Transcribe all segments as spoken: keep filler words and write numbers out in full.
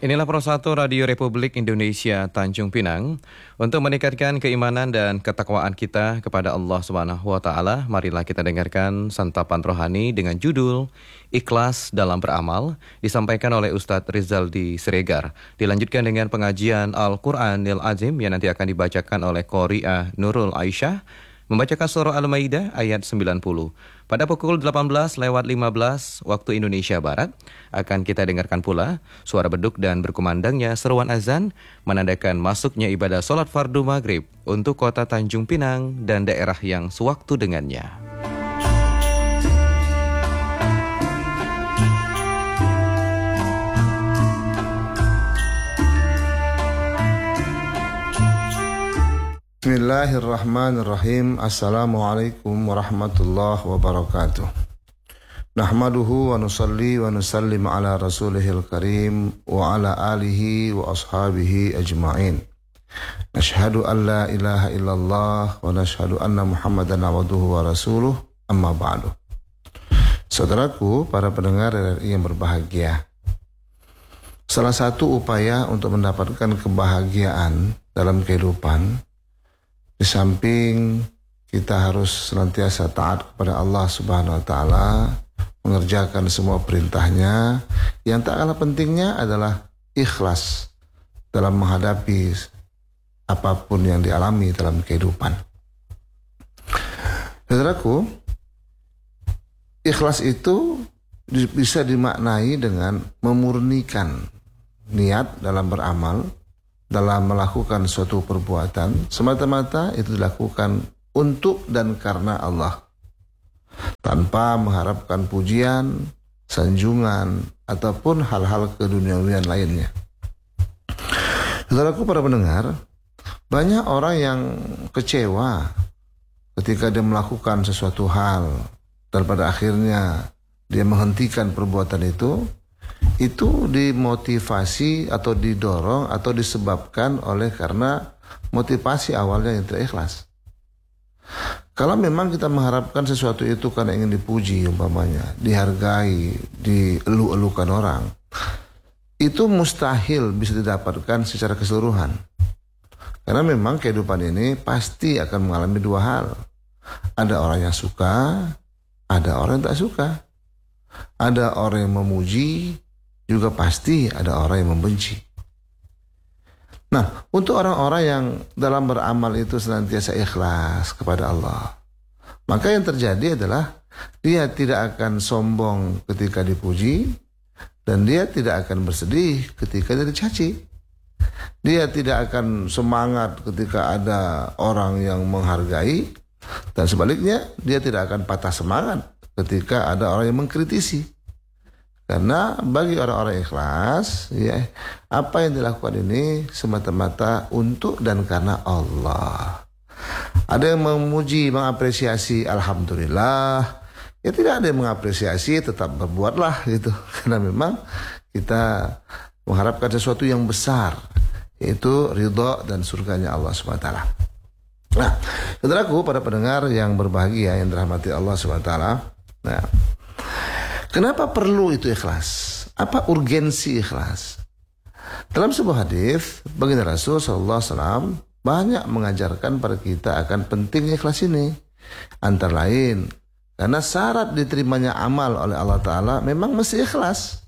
Inilah Pro satu Radio Republik Indonesia Tanjung Pinang. Untuk meningkatkan keimanan dan ketakwaan kita kepada Allah Subhanahu wa taala, marilah kita dengarkan santapan rohani dengan judul Ikhlas dalam Beramal, disampaikan oleh Ustadz Rizaldi Siregar. Dilanjutkan dengan pengajian Al-Qur'anil Azim yang nanti akan dibacakan oleh Qori'ah Nurul Aisyah, membacakan surah Al-Maidah ayat sembilan puluh. Pada pukul delapan belas lewat lima belas waktu Indonesia Barat, akan kita dengarkan pula suara beduk dan berkumandangnya seruan azan, menandakan masuknya ibadah sholat fardu maghrib untuk kota Tanjung Pinang dan daerah yang sewaktu dengannya. Bismillahirrahmanirrahim. Assalamualaikum warahmatullahi wabarakatuh. Nahmaduhu wa nusalli wa nusallim ala rasulihil karim wa ala alihi wa ashabihi ajma'in. Nashhadu an la ilaha illallah wa nashhadu anna muhammadan abduhu wa rasuluh, amma ba'du. Saudaraku, para pendengar R R I yang berbahagia, salah satu upaya untuk mendapatkan kebahagiaan dalam kehidupan, di samping kita harus senantiasa taat kepada Allah Subhanahu wa taala, mengerjakan semua perintahnya, yang tak kalah pentingnya adalah ikhlas dalam menghadapi apapun yang dialami dalam kehidupan. Saudaraku, ikhlas itu bisa dimaknai dengan memurnikan niat dalam beramal, dalam melakukan suatu perbuatan, semata-mata itu dilakukan untuk dan karena Allah, tanpa mengharapkan pujian, sanjungan, ataupun hal-hal keduniawian lainnya. Saudaraku para pendengar, banyak orang yang kecewa ketika dia melakukan sesuatu hal dan pada akhirnya dia menghentikan perbuatan itu. Itu dimotivasi atau didorong atau disebabkan oleh karena motivasi awalnya yang tidak ikhlas. Kalau memang kita mengharapkan sesuatu itu karena ingin dipuji umpamanya, dihargai, dielu-elukan orang, itu mustahil bisa didapatkan secara keseluruhan. Karena memang kehidupan ini pasti akan mengalami dua hal. Ada orang yang suka, ada orang yang tak suka. Ada orang yang memuji, juga pasti ada orang yang membenci. Nah, untuk orang-orang yang dalam beramal itu senantiasa ikhlas kepada Allah, maka yang terjadi adalah dia tidak akan sombong ketika dipuji, dan dia tidak akan bersedih ketika dia dicaci. Dia tidak akan semangat ketika ada orang yang menghargai, dan sebaliknya dia tidak akan patah semangat ketika ada orang yang mengkritisi. Karena bagi orang-orang ikhlas, ya, apa yang dilakukan ini semata-mata untuk dan karena Allah. Ada yang memuji, mengapresiasi, alhamdulillah. Ya tidak ada yang mengapresiasi, tetap berbuatlah gitu. Karena memang kita mengharapkan sesuatu yang besar, yaitu ridha dan surganya Allah subhanahu wa taala. Nah, saudaraku, para pendengar yang berbahagia yang dirahmati Allah subhanahu wa taala. Nah, kenapa perlu itu ikhlas? Apa urgensi ikhlas? Dalam sebuah hadis, baginda Rasul sallallahu alaihi wasallam banyak mengajarkan pada kita akan pentingnya ikhlas ini. Antara lain, karena syarat diterimanya amal oleh Allah Ta'ala memang mesti ikhlas.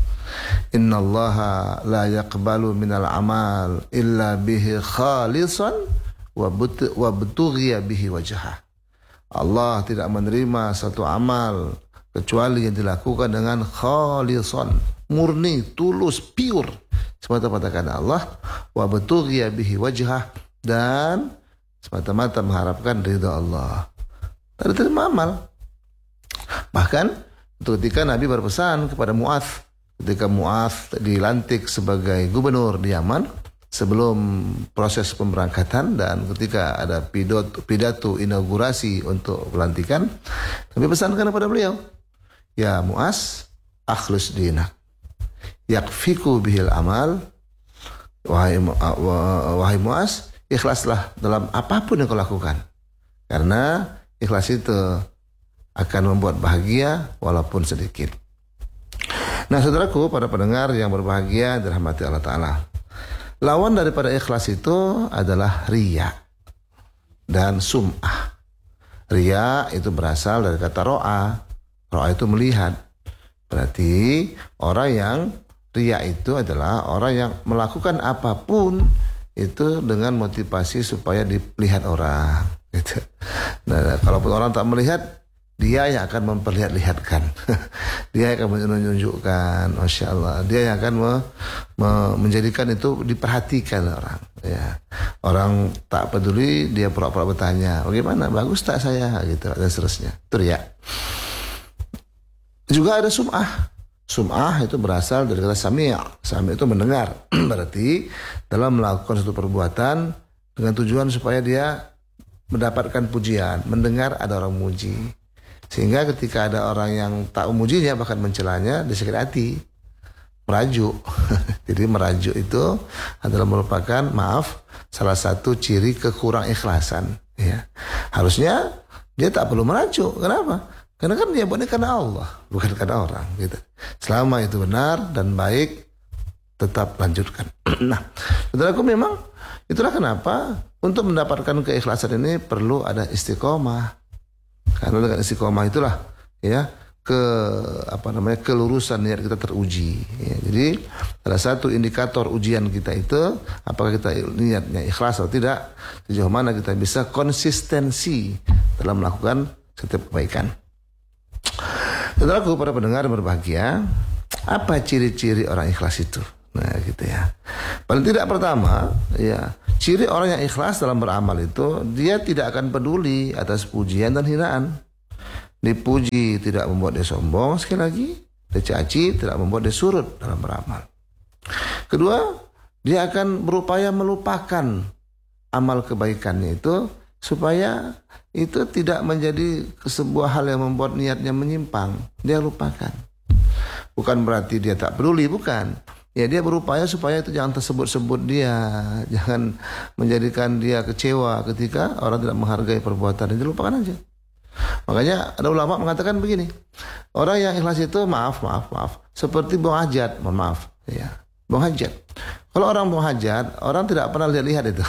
Innallaha la yaqbalu minal amal illa bihi khalisan wa butughiya bihi wajhah. Allah tidak menerima satu amal kecuali yang dilakukan dengan khalisan, murni, tulus, pure, semata-mata karena Allah, wa batughiya bihi wajhah, dan semata-mata mengharapkan ridha Allah. Tak diterima amal. Bahkan ketika Nabi berpesan kepada Mu'adz, ketika Mu'adz dilantik sebagai gubernur di Yaman sebelum proses pemberangkatan dan ketika ada pidato, pidato inaugurasi untuk pelantikan, Nabi pesankan kepada beliau, ya Mu'adz, akhlis dinak, yakfiku bihil amal. Wahai, wahai Mu'adz, ikhlaslah dalam apapun yang kau lakukan, karena ikhlas itu akan membuat bahagia walaupun sedikit. Nah, saudaraku, para pendengar yang berbahagia dirahmati Allah Ta'ala, lawan daripada ikhlas itu adalah riya dan sum'ah. Riya itu berasal dari kata ro'a. Ro'a itu melihat. Berarti orang yang riya itu adalah orang yang melakukan apapun itu dengan motivasi supaya dilihat orang. Gitu. Nah, kalaupun orang tak melihat, dia yang akan memperlihat-lihatkan. Dia yang akan menunjukkan, Masya Allah. Dia yang akan me, me, menjadikan itu diperhatikan orang. Ya. Orang tak peduli, dia pura-pura bertanya, bagaimana, bagus tak saya, gitu, dan seterusnya. Itu riya. Juga ada sum'ah. Sum'ah itu berasal dari kata sami'. Sami' itu mendengar. Berarti dalam melakukan suatu perbuatan dengan tujuan supaya dia mendapatkan pujian, mendengar ada orang muji. Sehingga ketika ada orang yang tak memujinya, bahkan mencelanya, dia sakit hati, merajuk. Jadi merajuk itu adalah merupakan, maaf, salah satu ciri kekurang ikhlasan. Ya. Harusnya dia tak perlu merajuk. Kenapa? Karena kan dia buatnya karena Allah, bukan karena orang. Gitu. Selama itu benar dan baik, tetap lanjutkan. Nah, saudaraku, memang itulah kenapa untuk mendapatkan keikhlasan ini perlu ada istiqomah. Karena dengan istiqomah itulah ya ke apa namanya kelurusan niat kita teruji. Ya, jadi salah satu indikator ujian kita itu apakah kita niatnya ikhlas atau tidak, sejauh mana kita bisa konsistensi dalam melakukan setiap kebaikan. Saudaraku, para pendengar berbahagia, apa ciri-ciri orang ikhlas itu? Nah, gitu ya. Paling tidak pertama, ya, ciri orang yang ikhlas dalam beramal itu dia tidak akan peduli atas pujian dan hinaan. Dipuji tidak membuat dia sombong, sekali lagi, dicaci tidak membuat dia surut dalam beramal. Kedua, dia akan berupaya melupakan amal kebaikannya itu supaya itu tidak menjadi sebuah hal yang membuat niatnya menyimpang. Dia lupakan. Bukan berarti dia tak peduli, bukan. Ya, dia berupaya supaya itu jangan tersebut-sebut dia, jangan menjadikan dia kecewa ketika orang tidak menghargai perbuatan, dia lupakan aja. Makanya ada ulama mengatakan begini, orang yang ikhlas itu maaf, maaf, maaf, seperti buang hajat, mohon maaf, ya, buang hajat. Kalau orang buang hajat, orang tidak pernah lihat-lihat itu.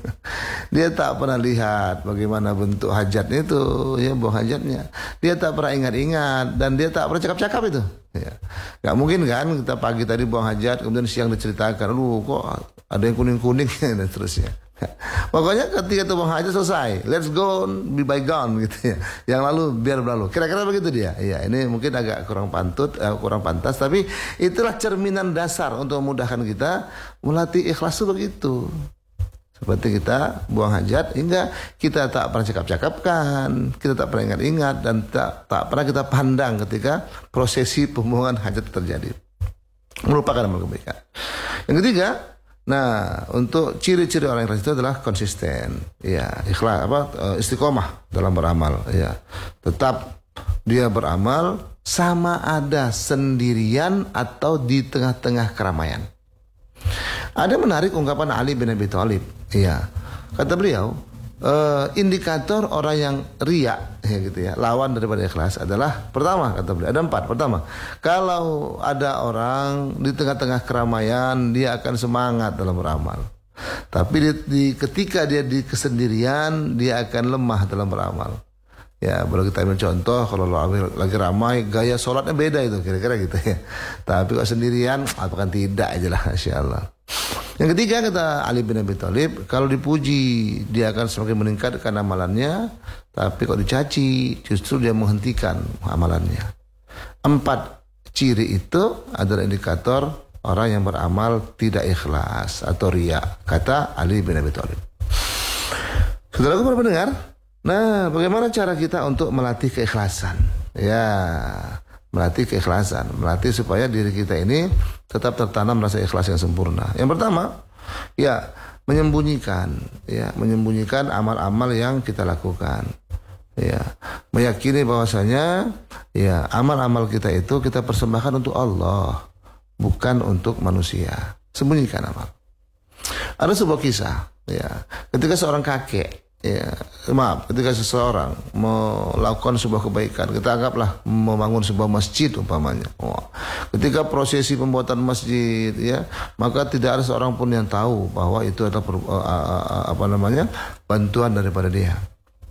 Dia tak pernah lihat bagaimana bentuk hajatnya itu, ya, buang hajatnya. Dia tak pernah ingat-ingat dan dia tak pernah cakap-cakap itu. Ya. Gak mungkin kan kita pagi tadi buang hajat, kemudian siang diceritakan, lu kok ada yang kuning-kuning dan seterusnya. Pokoknya ketika itu buang hajat selesai, let's go be bygone gitu ya. Yang lalu biar berlalu. Kira-kira begitu dia. Iya, ini mungkin agak kurang pantut, eh, kurang pantas, tapi itulah cerminan dasar untuk memudahkan kita melatih ikhlas itu begitu. Seperti kita buang hajat hingga kita tak pernah cakap-cakapkan, kita tak pernah ingat-ingat dan tak, tak pernah kita pandang ketika prosesi pembuangan hajat terjadi. Melupakan amal kebaikan. Yang ketiga, nah, untuk ciri-ciri orang ikhlas itu adalah konsisten, ya, ikhlas apa istiqomah dalam beramal, ya. Tetap dia beramal sama ada sendirian atau di tengah-tengah keramaian. Ada menarik ungkapan Ali bin Abi Thalib, ya. Kata beliau, uh, indikator orang yang riya, ya gitu ya, lawan daripada ikhlas adalah pertama, kata beliau, ada empat. Pertama, kalau ada orang di tengah-tengah keramaian dia akan semangat dalam beramal, tapi di, di, ketika dia di kesendirian dia akan lemah dalam beramal. Ya, boleh kita ambil contoh, kalau lagi ramai gaya sholatnya beda itu kira-kira gitu ya. Tapi kalau sendirian apakah tidak aja lah, Masya Allah. Yang ketiga, kata Ali bin Abi Thalib, kalau dipuji dia akan semakin meningkatkan amalannya, tapi kalau dicaci justru dia menghentikan amalannya. Empat ciri itu adalah indikator orang yang beramal tidak ikhlas atau riya, kata Ali bin Abi Thalib. Saudaraku para pendengar, nah, bagaimana cara kita untuk melatih keikhlasan? Ya, melatih keikhlasan, melatih supaya diri kita ini tetap tertanam rasa ikhlas yang sempurna. Yang pertama, ya, menyembunyikan, ya, menyembunyikan amal-amal yang kita lakukan. Ya, meyakini bahwasanya ya amal-amal kita itu kita persembahkan untuk Allah, bukan untuk manusia. Sembunyikan amal. Ada sebuah kisah, ya, ketika seorang kakek ya, maaf, ketika seseorang melakukan sebuah kebaikan, kita anggaplah membangun sebuah masjid umpamanya. Oh, ketika prosesi pembuatan masjid, ya, maka tidak ada seorang pun yang tahu bahwa itu adalah per, uh, apa namanya bantuan daripada dia.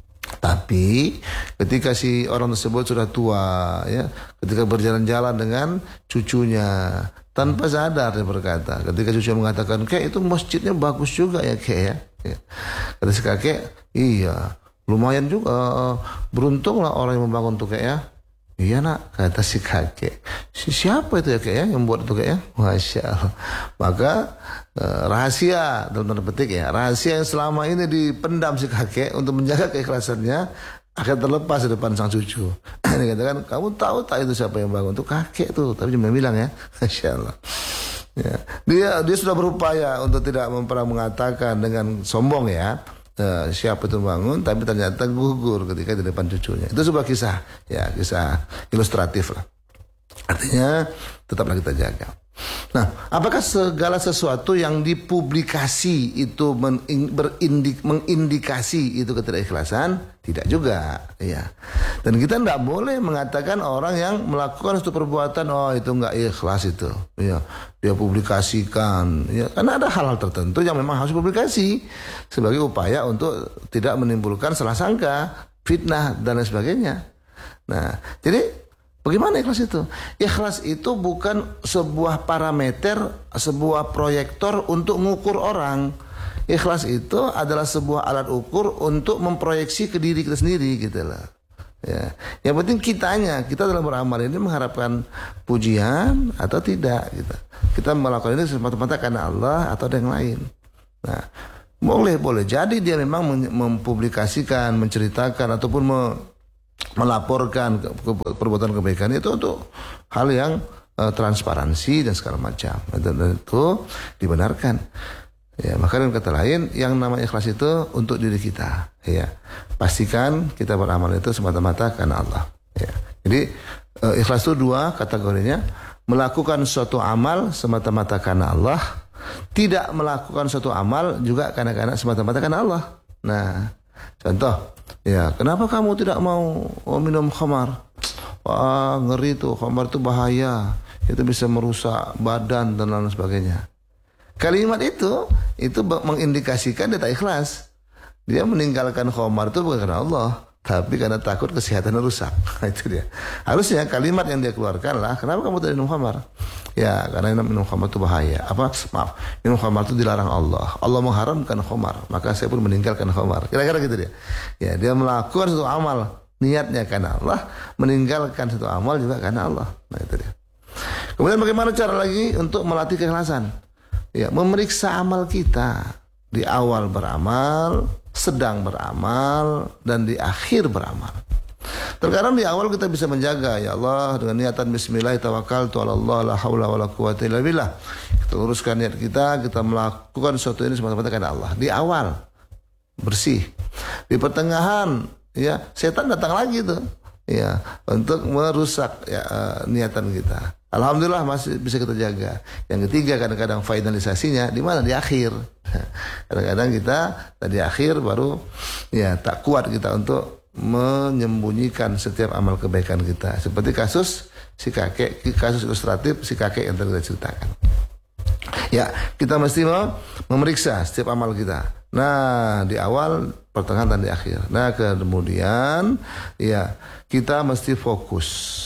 Tapi ketika si orang tersebut sudah tua, ya, ketika berjalan-jalan dengan cucunya, tanpa sadar dia berkata, ketika cucunya mengatakan, "Kek, itu masjidnya bagus juga ya, Kek ya." Ya. Kata si kakek, "Iya, lumayan juga, beruntunglah orang yang membangun tuh, Kek ya." "Iya nak," kata si kakek. "Si siapa itu ya, Kek ya, yang buat itu, Kek ya?" Masya Allah. Maka eh, rahasia dalam tanda petik ya, rahasia yang selama ini dipendam si kakek untuk menjaga keikhlasannya akan terlepas di depan sang cucu. Dia katakan, "Kamu tahu tak itu siapa yang bangun?" "Tuh kakek tuh," tapi cuma bilang ya. Masya Allah. Ya. Dia dia sudah berupaya untuk tidak pernah mengatakan dengan sombong ya, uh, siapa itu bangun, tapi ternyata gugur ketika di depan cucunya. Itu sebuah kisah, ya, kisah ilustratif lah. Artinya tetaplah kita jaga. Nah, apakah segala sesuatu yang dipublikasi itu berindik, mengindikasi itu ketidakikhlasan? Tidak juga, ya. Dan kita tidak boleh mengatakan orang yang melakukan suatu perbuatan, oh itu nggak ikhlas itu, ya, dia publikasikan, ya, karena ada hal-hal tertentu yang memang harus publikasi sebagai upaya untuk tidak menimbulkan salah sangka, fitnah dan lain sebagainya. Nah, jadi bagaimana ikhlas itu? Ikhlas itu bukan sebuah parameter, sebuah proyektor untuk mengukur orang. Ikhlas itu adalah sebuah alat ukur untuk memproyeksi ke diri kita sendiri gitu lah. Ya. Yang penting kitanya, kita dalam beramal ini mengharapkan pujian atau tidak gitu. Kita melakukan ini semata-mata karena Allah atau ada yang lain. Nah, boleh boleh jadi dia memang mempublikasikan, menceritakan ataupun me melaporkan ke, ke, perbuatan kebaikan itu untuk hal yang uh, transparansi dan segala macam, dan itu dibenarkan. Ya, maka dengan kata lain, yang namanya ikhlas itu untuk diri kita. Ya, pastikan kita beramal itu semata-mata karena Allah. Ya, jadi uh, ikhlas itu dua kategorinya: melakukan suatu amal semata-mata karena Allah, tidak melakukan suatu amal juga karena-karena semata-mata karena Allah. Nah, contoh. Ya, kenapa kamu tidak mau minum khamar? Wah, ngeri tuh, khamar itu bahaya. Itu bisa merusak badan dan lain sebagainya. Kalimat itu itu mengindikasikan dia tak ikhlas. Dia meninggalkan khamar itu bukan karena Allah, tapi karena takut kesehatannya rusak. Itu dia. Harusnya kalimat yang dia keluarkan lah, kenapa kamu tidak minum khamar? Ya, karena minum khamar itu bahaya. Apa? Maaf, minum khamar itu dilarang Allah. Allah mengharamkan khamar, maka saya pun meninggalkan khamar. Kira-kira gitu dia. Ya, dia melakukan satu amal, niatnya karena Allah, meninggalkan satu amal juga karena Allah. Nah, itu dia. Kemudian bagaimana cara lagi untuk melatih keikhlasan? Ya, memeriksa amal kita di awal beramal, sedang beramal, dan di akhir beramal. Terkadang di awal kita bisa menjaga, ya Allah, dengan niatan bismillah tawakkaltu ala Allah la haula wala quwata illa billah. Kita luruskan niat kita, kita melakukan sesuatu ini semata-mata karena Allah. Di awal bersih. Di pertengahan, ya, setan datang lagi tuh, ya, untuk merusak ya, uh, niatan kita. Alhamdulillah masih bisa kita jaga. Yang ketiga, kadang-kadang finalisasinya di mana? Di akhir. Kadang-kadang kita tadi akhir baru ya tak kuat kita untuk menyembunyikan setiap amal kebaikan kita. Seperti kasus si kakek, kasus ilustratif si kakek yang tadi kita ceritakan. Ya, kita mesti memeriksa setiap amal kita. Nah, di awal, pertengahan, dan di akhir. Nah, kemudian ya kita mesti fokus.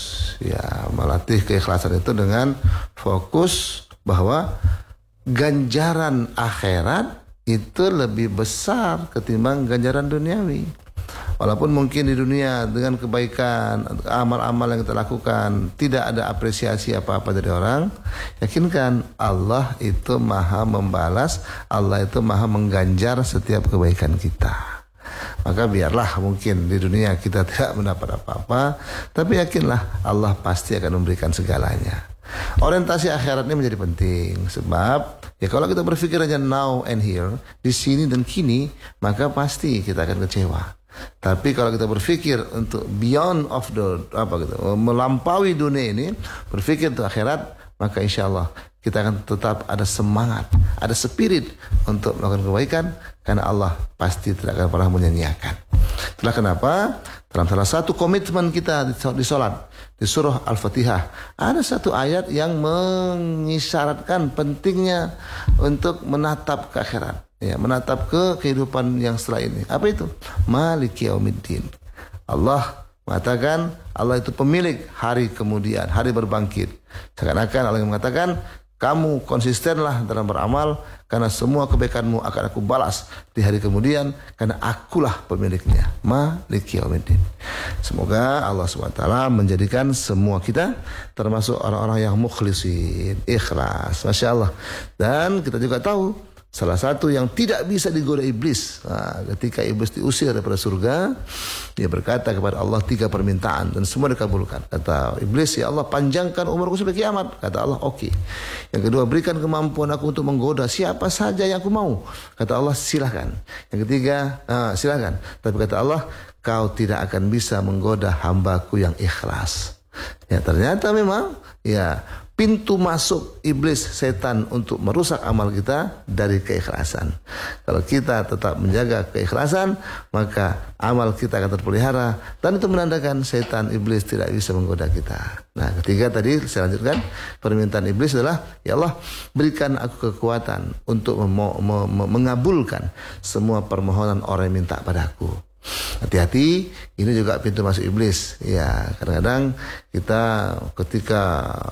Ya, melatih keikhlasan itu dengan fokus bahwa ganjaran akhirat itu lebih besar ketimbang ganjaran duniawi. Walaupun mungkin di dunia dengan kebaikan, amal-amal yang kita lakukan tidak ada apresiasi apa-apa dari orang, yakinkan Allah itu maha membalas, Allah itu maha mengganjar setiap kebaikan kita. Maka biarlah mungkin di dunia kita tidak mendapat apa-apa, tapi yakinlah Allah pasti akan memberikan segalanya. Orientasi akhirat ini menjadi penting, sebab ya kalau kita berpikir hanya now and here, di sini dan kini, maka pasti kita akan kecewa. Tapi kalau kita berpikir untuk beyond of the apa gitu, melampaui dunia ini, berpikir untuk akhirat, maka insya Allah kita akan tetap ada semangat, ada spirit untuk melakukan kebaikan, karena Allah pasti tidak akan pernah menyanyiakan. Itulah kenapa dalam salah satu komitmen kita di sholat, di surah Al-Fatihah, ada satu ayat yang mengisyaratkan pentingnya untuk menatap ke akhirat, ya, menatap ke kehidupan yang setelah ini. Apa itu? Maliki yaumiddin. Allah mengatakan Allah itu pemilik hari kemudian, hari berbangkit. Seakan-akan Allah yang mengatakan, kamu konsistenlah dalam beramal, karena semua kebaikanmu akan aku balas di hari kemudian, karena akulah pemiliknya. Maliki yaumiddin. Semoga Allah subhanahu wa taala menjadikan semua kita termasuk orang-orang yang mukhlisin, ikhlas. Masya Allah. Dan kita juga tahu salah satu yang tidak bisa digoda iblis, nah, ketika iblis diusir daripada surga, dia berkata kepada Allah tiga permintaan dan semua dikabulkan. Kata iblis, ya Allah, panjangkan umurku sampai kiamat. Kata Allah, oke. Okay. Yang kedua, berikan kemampuan aku untuk menggoda siapa saja yang aku mau. Kata Allah, silahkan. Yang ketiga, ah, silahkan. Tapi kata Allah, kau tidak akan bisa menggoda hambaku yang ikhlas. Ya, ternyata memang ya pintu masuk iblis, setan untuk merusak amal kita dari keikhlasan. Kalau kita tetap menjaga keikhlasan, maka amal kita akan terpelihara, dan itu menandakan setan, iblis tidak bisa menggoda kita. Nah, ketiga tadi saya lanjutkan, permintaan iblis adalah, ya Allah, berikan aku kekuatan untuk mem- mem- mengabulkan semua permohonan orang yang minta padaku. Hati-hati, ini juga pintu masuk iblis. Ya, kadang-kadang kita ketika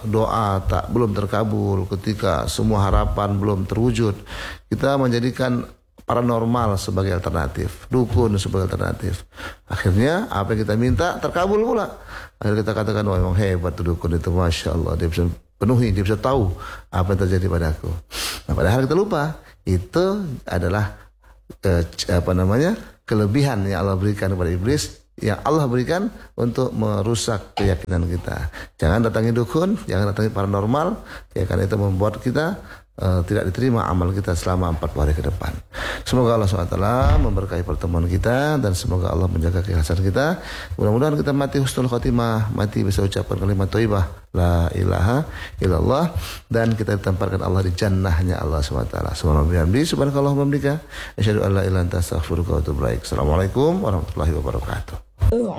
doa tak belum terkabul, ketika semua harapan belum terwujud, kita menjadikan paranormal sebagai alternatif, dukun sebagai alternatif. Akhirnya apa yang kita minta terkabul pula. Akhirnya kita katakan, wah, memang hebat tuh dukun itu, masya Allah, dia bisa penuhi, dia bisa tahu apa yang terjadi padaku. Nah, padahal kita lupa, itu adalah eh, apa namanya kelebihan yang Allah berikan kepada iblis, yang Allah berikan untuk merusak keyakinan kita. Jangan datangi dukun, jangan datangi paranormal, ya, karena itu membuat kita uh, tidak diterima amal kita selama empat puluh hari ke depan. Semoga Allah subhanahu wa taala memberkahi pertemuan kita, dan semoga Allah menjaga keikhlasan kita. Mudah-mudahan kita mati husnul khotimah, mati bisa ucapkan kalimat thayyibah la ilaha illallah, dan kita ditempatkan Allah di jannahnya Allah subhanahu wa taala. Subhanakallahumma wa bihamdika asyhadu an la ilaha illa anta astaghfiruka wa atubu ilaik. Assalamualaikum warahmatullahi wabarakatuh.